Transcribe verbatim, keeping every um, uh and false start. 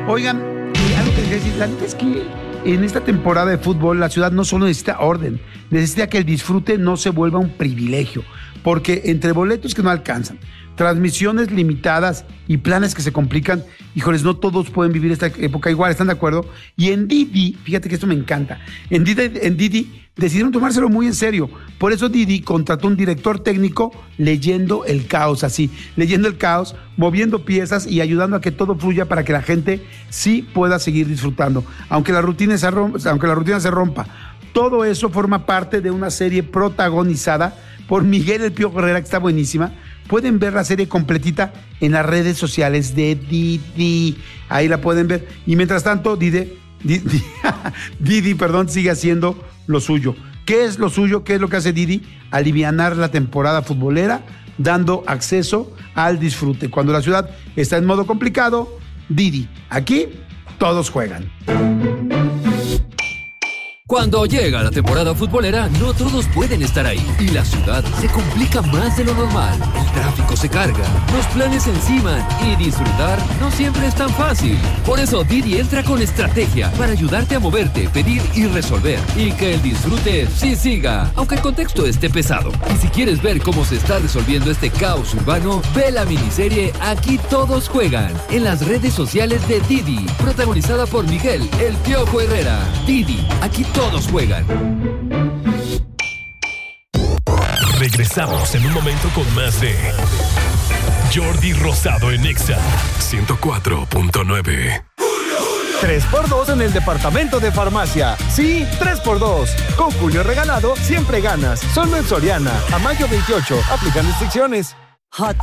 Oigan, eh, algo que les decir, la neta es que en esta temporada de fútbol la ciudad no solo necesita orden, necesita que el disfrute no se vuelva un privilegio, porque entre boletos que no alcanzan, transmisiones limitadas y planes que se complican, híjoles, no todos pueden vivir esta época igual, ¿están de acuerdo? Y en Didi, fíjate que esto me encanta, en Didi, en Didi decidieron tomárselo muy en serio, por eso Didi contrató un director técnico leyendo el caos, así, leyendo el caos, moviendo piezas y ayudando a que todo fluya para que la gente sí pueda seguir disfrutando, aunque la rutina se rompa, aunque la rutina se rompa. Todo eso forma parte de una serie protagonizada por Miguel El Piojo Herrera, que está buenísima. Pueden ver la serie completita en las redes sociales de Didi. Ahí la pueden ver. Y mientras tanto, Didi, Didi, Didi, perdón, sigue haciendo lo suyo. ¿Qué es lo suyo? ¿Qué es lo que hace Didi? Alivianar la temporada futbolera, dando acceso al disfrute. Cuando la ciudad está en modo complicado, Didi. Aquí todos juegan. Cuando llega la temporada futbolera, no todos pueden estar ahí y la ciudad se complica más de lo normal. El tráfico se carga, los planes se enciman y disfrutar no siempre es tan fácil. Por eso Didi entra con estrategia para ayudarte a moverte, pedir y resolver y que el disfrute sí siga, aunque el contexto esté pesado. Y si quieres ver cómo se está resolviendo este caos urbano, ve la miniserie Aquí Todos Juegan en las redes sociales de Didi, protagonizada por Miguel El Piojo Herrera. Didi, aquí todos juegan. Regresamos en un momento con más de Jordi Rosado en Exa ciento cuatro punto nueve. tres por dos en el departamento de farmacia. Sí, tres por dos. Con Julio regalado, siempre ganas. Solo en Soriana. A mayo veintiocho. Aplican restricciones. Hot